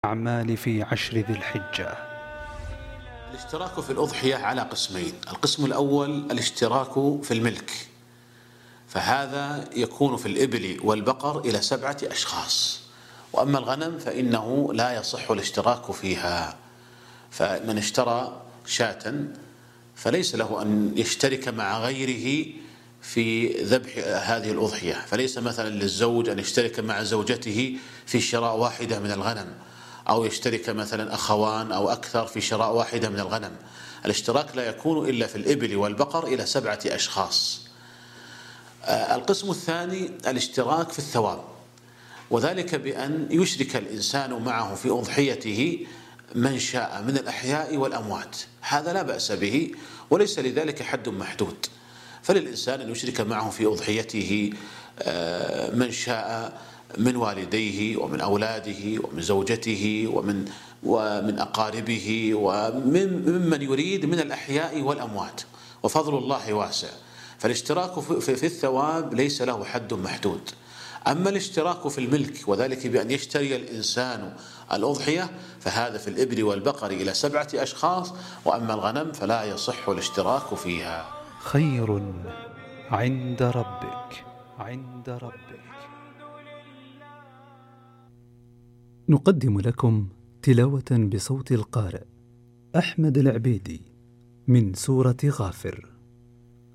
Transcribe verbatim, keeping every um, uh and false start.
الأعمال في عشر ذي الحجة. الاشتراك في الأضحية على قسمين. القسم الأول الاشتراك في الملك، فهذا يكون في الإبل والبقر إلى سبعة أشخاص، وأما الغنم فإنه لا يصح الاشتراك فيها. فمن اشترى شاة فليس له أن يشترك مع غيره في ذبح هذه الأضحية، فليس مثلا للزوج أن يشترك مع زوجته في شراء واحدة من الغنم، أو يشترك مثلا أخوان أو أكثر في شراء واحدة من الغنم. الاشتراك لا يكون إلا في الإبل والبقر إلى سبعة أشخاص. القسم الثاني الاشتراك في الثواب، وذلك بأن يشرك الإنسان معه في أضحيته من شاء من الأحياء والأموات، هذا لا بأس به وليس لذلك حد محدود. فللإنسان أن يشرك معه في أضحيته من شاء من والديه ومن أولاده ومن زوجته ومن ومن أقاربه وممن يريد من الأحياء والأموات، وفضل الله واسع. فالاشتراك في الثواب ليس له حد محدود. أما الاشتراك في الملك وذلك بأن يشتري الإنسان الأضحية فهذا في الإبل والبقر إلى سبعة أشخاص، وأما الغنم فلا يصح الاشتراك فيها. خير عند ربك عند ربك. نقدم لكم تلاوة بصوت القارئ أحمد العبيدي من سورة غافر.